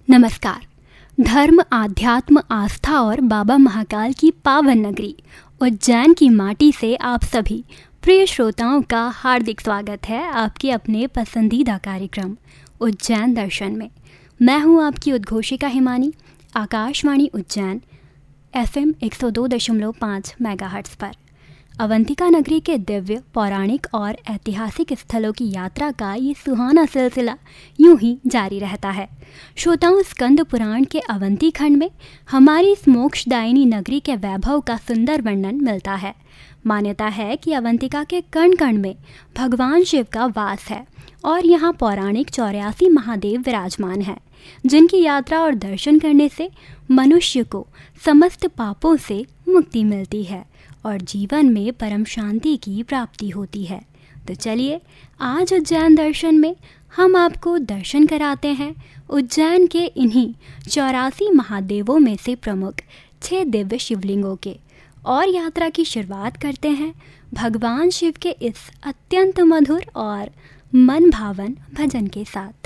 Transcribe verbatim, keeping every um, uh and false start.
नमस्कार। धर्म, आध्यात्म, आस्था और बाबा महाकाल की पावन नगरी उज्जैन की माटी से आप सभी प्रिय श्रोताओं का हार्दिक स्वागत है आपके अपने पसंदीदा कार्यक्रम उज्जैन दर्शन में। मैं हूं आपकी उद्घोषिका हिमानी, आकाशवाणी उज्जैन एफएम एक सौ दो दशमलव पाँच मेगाहर्ट्ज़ पर। अवंतिका नगरी के दिव्य, पौराणिक और ऐतिहासिक स्थलों की यात्रा का ये सुहाना सिलसिला यूं ही जारी रहता है। श्रोताओं, स्कंद पुराण के अवंती खंड में हमारी इस मोक्षदायिनी नगरी के वैभव का सुंदर वर्णन मिलता है। मान्यता है कि अवंतिका के कण कण में भगवान शिव का वास है और यहाँ पौराणिक चौरासी महादेव विराजमान हैं, जिनकी यात्रा और दर्शन करने से मनुष्य को समस्त पापों से मुक्ति मिलती है और जीवन में परम शांति की प्राप्ति होती है। तो चलिए, आज उज्जैन दर्शन में हम आपको दर्शन कराते हैं उज्जैन के इन्हीं चौरासी महादेवों में से प्रमुख छह दिव्य शिवलिंगों के, और यात्रा की शुरुआत करते हैं भगवान शिव के इस अत्यंत मधुर और मन भावन भजन के साथ।